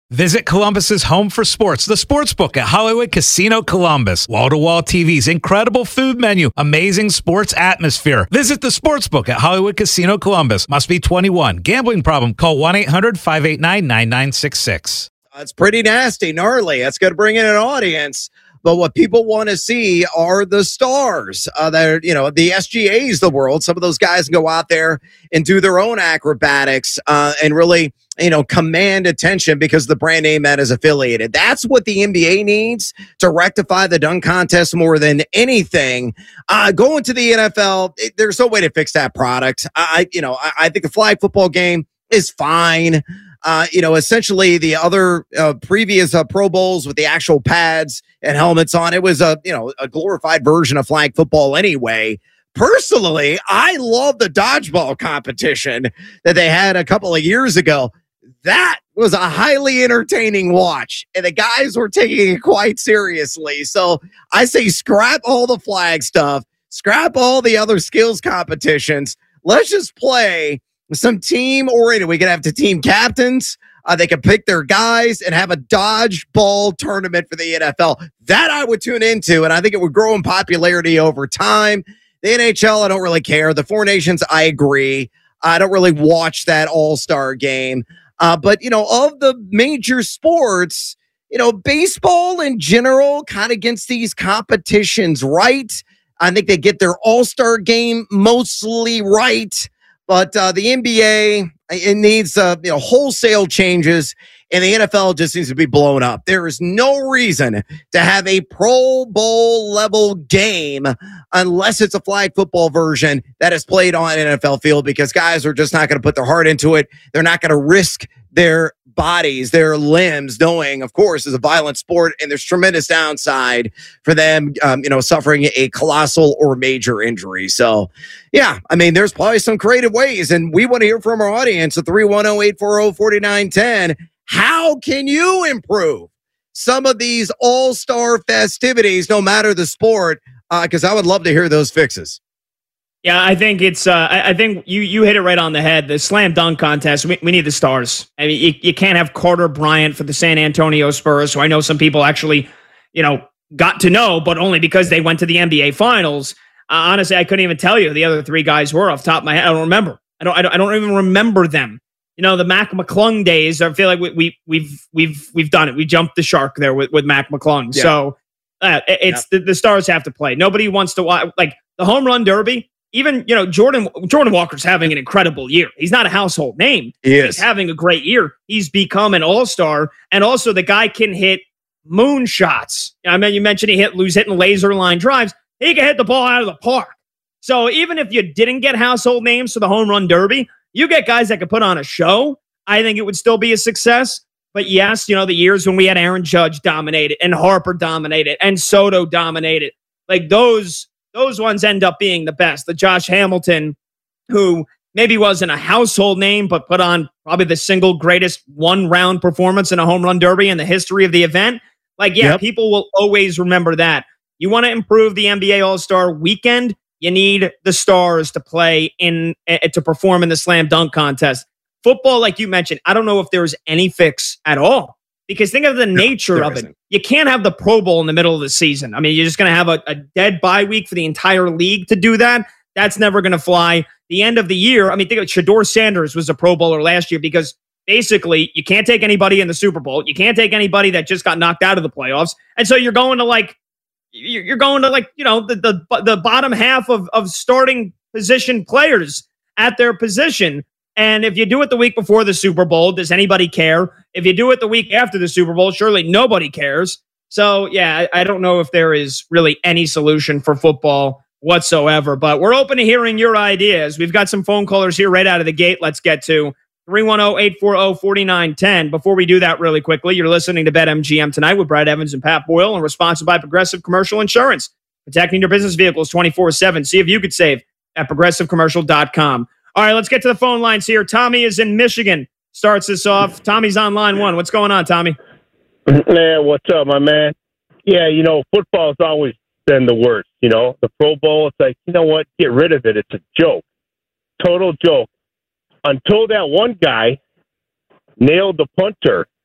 Visit Columbus's home for sports, the Sportsbook at Hollywood Casino Columbus. Wall-to-wall TVs, incredible food menu, amazing sports atmosphere. Visit the Sportsbook at Hollywood Casino Columbus. Must be 21. Gambling problem? Call 1-800-589-9966. It's pretty nasty, gnarly. That's going to bring in an audience. But what people want to see are the stars. They're, the SGAs of the world. Some of those guys can go out there and do their own acrobatics and really, command attention because of the brand name that is affiliated. That's what the NBA needs to rectify the dunk contest more than anything. Going to the NFL, there's no way to fix that product. I think the flag football game is fine. Essentially the other previous Pro Bowls with the actual pads and helmets on, it was a glorified version of flag football anyway. Personally, I love the dodgeball competition that they had a couple of years ago. That was a highly entertaining watch, and the guys were taking it quite seriously. So I say scrap all the flag stuff, scrap all the other skills competitions. Let's just play some team-oriented. We can have the team captains. They can pick their guys and have a dodgeball tournament for the NFL. That I would tune into, and I think it would grow in popularity over time. The NHL, I don't really care. The Four Nations, I agree. I don't really watch that all-star game. But, of the major sports, baseball in general kind of gets these competitions right. I think they get their all-star game mostly right. But the NBA, it needs wholesale changes, and the NFL just needs to be blown up. There is no reason to have a Pro Bowl level game unless it's a flag football version that is played on an NFL field, because guys are just not going to put their heart into it. They're not going to risk their bodies, their limbs, knowing, of course, it's a violent sport, and there's tremendous downside for them, suffering a colossal or major injury. So, yeah, there's probably some creative ways, and we want to hear from our audience at 310-840-4910. How can you improve some of these all-star festivities, no matter the sport? Because I would love to hear those fixes. Yeah, I think it's. I think you hit it right on the head. The slam dunk contest. We need the stars. You can't have Carter Bryant for the San Antonio Spurs, who I know some people actually, got to know, but only because they went to the NBA Finals. Honestly, I couldn't even tell you who the other three guys were off the top of my head. I don't remember. I don't even remember them. The Mac McClung days. I feel like we've done it. We jumped the shark there with Mac McClung. Yeah. So the stars have to play. Nobody wants to watch like the home run derby. Even, Jordan Walker's having an incredible year. He's not a household name. He's having a great year. He's become an all-star. And also the guy can hit moonshots. You mentioned he was hitting laser line drives. He can hit the ball out of the park. So even if you didn't get household names for the home run derby, you get guys that could put on a show. I think it would still be a success. But yes, the years when we had Aaron Judge dominated and Harper dominated and Soto dominated, like those ones end up being the best. The Josh Hamilton, who maybe wasn't a household name, but put on probably the single greatest one-round performance in a home run derby in the history of the event. People will always remember that. You want to improve the NBA All-Star Weekend, you need the stars to play to perform in the slam dunk contest. Football, like you mentioned, I don't know if there's any fix at all. Because think of the nature of it. You can't have the Pro Bowl in the middle of the season. You're just going to have a dead bye week for the entire league to do that. That's never going to fly. The end of the year, think of Shedeur Sanders was a Pro Bowler last year because basically you can't take anybody in the Super Bowl. You can't take anybody that just got knocked out of the playoffs. And so you're going to the bottom half of starting position players at their position. And if you do it the week before the Super Bowl, does anybody care? If you do it the week after the Super Bowl, surely nobody cares. So, yeah, I don't know if there is really any solution for football whatsoever. But we're open to hearing your ideas. We've got some phone callers here right out of the gate. Let's get to 310-840-4910. Before we do that really quickly, you're listening to BetMGM Tonight with Brad Evans and Pat Boyle, and we're sponsored by Progressive Commercial Insurance, protecting your business vehicles 24/7. See if you could save at progressivecommercial.com. All right, let's get to the phone lines here. Tommy is in Michigan. Starts this off. Tommy's on line one. What's going on, Tommy? Man, what's up, my man? Yeah, football's always been the worst. The Pro Bowl, it's like, you know what? Get rid of it. It's a joke. Total joke. Until that one guy nailed the punter